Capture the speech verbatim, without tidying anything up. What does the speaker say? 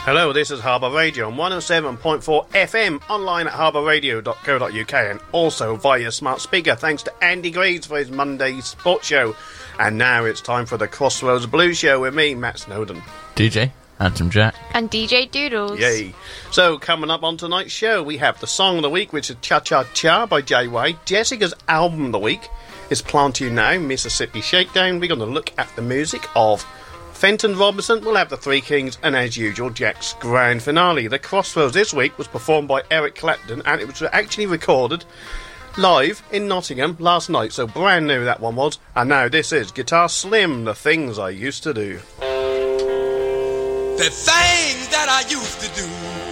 Hello, this is Harbour Radio on one oh seven point four F M, online at harbour radio dot co dot uk, and also via smart speaker, thanks to Andy Greaves for his Monday sports show. And now it's time for the Crossroads Blues Show with me, Matt Snowden. D J, Handsome Jack. And D J Doodles. Yay. So, coming up on tonight's show, we have the Song of the Week, which is Cha Cha Cha by Jay White. Jessica's Album of the Week is Plant You Now, Mississippi Shakedown. We're going to look at the music of Fenton Robinson. We'll have the Three Kings, and as usual, Jack's grand finale. The Crossroads this week was performed by Eric Clapton, and it was actually recorded live in Nottingham last night, so brand new that one was. And now this is Guitar Slim, The Things I Used to Do. The things that I used to do